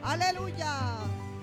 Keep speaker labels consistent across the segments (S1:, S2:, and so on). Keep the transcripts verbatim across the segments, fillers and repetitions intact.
S1: Aleluya.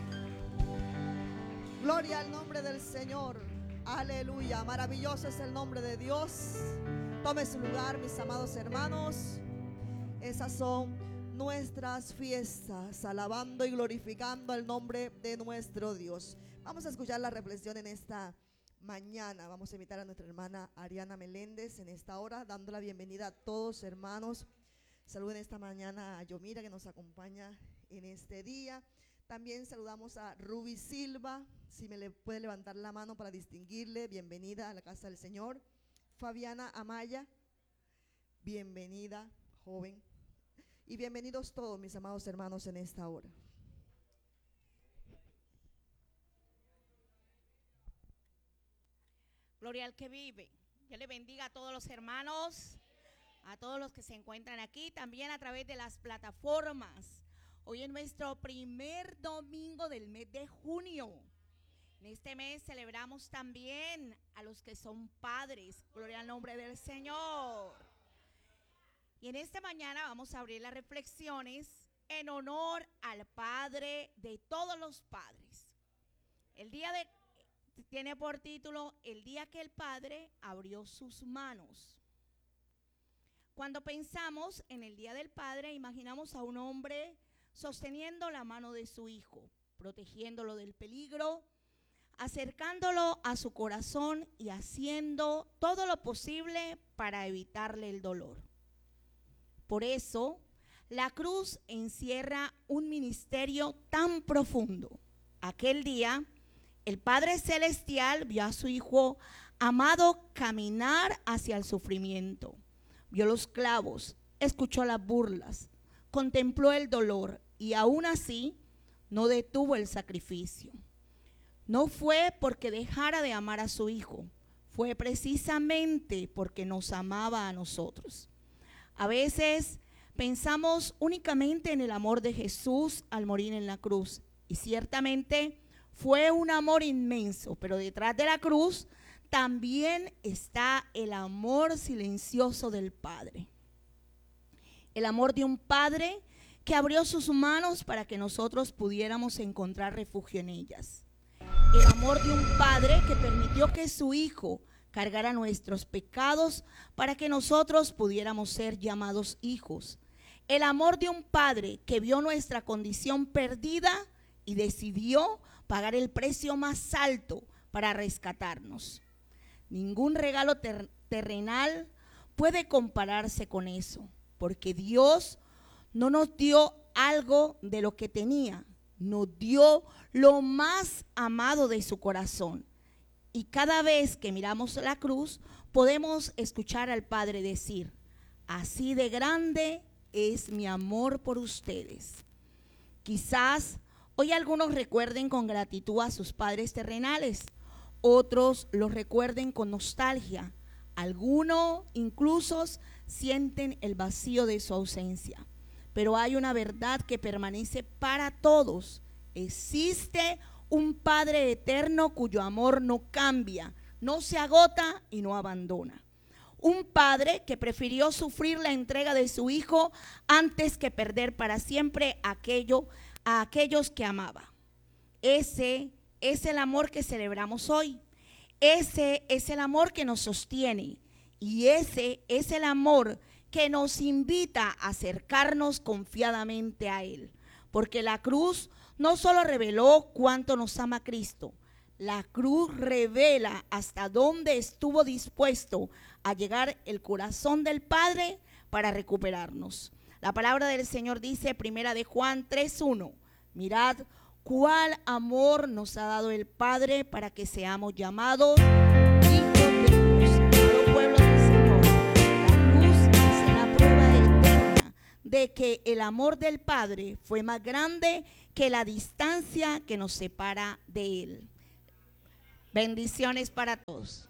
S1: Gloria al nombre del Señor. Aleluya. Maravilloso es el nombre de Dios. Tome su lugar, mis amados hermanos. Esas son nuestras fiestas, alabando y glorificando el nombre de nuestro Dios. Vamos a escuchar la reflexión en esta mañana. Vamos a invitar a nuestra hermana Ariana Meléndez en esta hora, dando la bienvenida a todos, hermanos. Saluden esta mañana a Yomira, que nos acompaña en este día. También saludamos a Ruby Silva, si me le puede levantar la mano para distinguirle. Bienvenida a la casa del Señor. Fabiana Amaya, bienvenida, joven. Y bienvenidos todos, mis amados hermanos, en esta hora.
S2: Gloria al que vive. Dios le bendiga a todos los hermanos, a todos los que se encuentran aquí, también a través de las plataformas. Hoy es nuestro primer domingo del mes de junio. En este mes celebramos también a los que son padres. Gloria al nombre del Señor. Y en esta mañana vamos a abrir las reflexiones en honor al Padre de todos los padres. El día de tiene por título El día que el Padre abrió sus manos. Cuando pensamos en el Día del Padre, imaginamos a un hombre sosteniendo la mano de su hijo, protegiéndolo del peligro, acercándolo a su corazón y haciendo todo lo posible para evitarle el dolor. Por eso, la cruz encierra un misterio tan profundo. Aquel día, el Padre Celestial vio a su Hijo amado caminar hacia el sufrimiento. Vio los clavos, escuchó las burlas, contempló el dolor y aún así no detuvo el sacrificio. No fue porque dejara de amar a su Hijo, fue precisamente porque nos amaba a nosotros. A veces pensamos únicamente en el amor de Jesús al morir en la cruz, y ciertamente fue un amor inmenso, pero detrás de la cruz también está el amor silencioso del Padre. El amor de un Padre que abrió sus manos para que nosotros pudiéramos encontrar refugio en ellas. El amor de un Padre que permitió que su Hijo cargara nuestros pecados para que nosotros pudiéramos ser llamados hijos. El amor de un Padre que vio nuestra condición perdida y decidió pagar el precio más alto para rescatarnos. Ningún regalo ter- terrenal puede compararse con eso, porque Dios no nos dio algo de lo que tenía, nos dio lo más amado de su corazón. Y cada vez que miramos la cruz, podemos escuchar al Padre decir: así de grande es mi amor por ustedes. Quizás hoy algunos recuerden con gratitud a sus padres terrenales, otros los recuerden con nostalgia, algunos incluso sienten el vacío de su ausencia. Pero hay una verdad que permanece para todos: existe un Padre eterno cuyo amor no cambia, no se agota y no abandona. Un Padre que prefirió sufrir la entrega de su Hijo antes que perder para siempre aquello, a aquellos que amaba. Ese es el amor que celebramos hoy. Ese es el amor que nos sostiene. Y ese es el amor que nos invita a acercarnos confiadamente a Él. Porque la cruz no solo reveló cuánto nos ama Cristo, la cruz revela hasta dónde estuvo dispuesto a llegar el corazón del Padre para recuperarnos. La palabra del Señor dice, primera de Juan tres uno, mirad cuál amor nos ha dado el Padre para que seamos llamados hijos de Dios. Amado pueblo del Señor, la cruz es la prueba eterna de que el amor del Padre fue más grande que la distancia que nos separa de Él. Bendiciones para todos.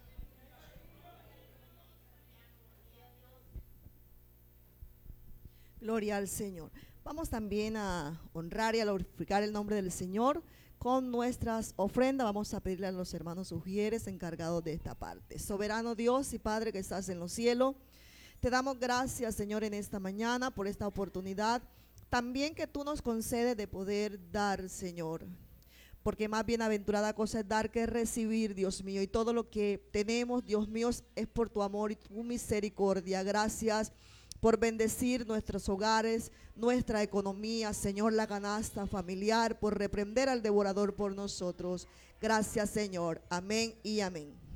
S1: Gloria al Señor. Vamos también a honrar y a glorificar el nombre del Señor con nuestras ofrendas. Vamos a pedirle a los hermanos ujieres encargados de esta parte. Soberano Dios y Padre que estás en los cielos, te damos gracias, Señor, en esta mañana por esta oportunidad también que tú nos concedes de poder dar, Señor. Porque más bienaventurada cosa es dar que recibir, Dios mío. Y todo lo que tenemos, Dios mío, es por tu amor y tu misericordia. Gracias por bendecir nuestros hogares, nuestra economía, Señor, la canasta familiar, por reprender al devorador por nosotros. Gracias, Señor. Amén y amén.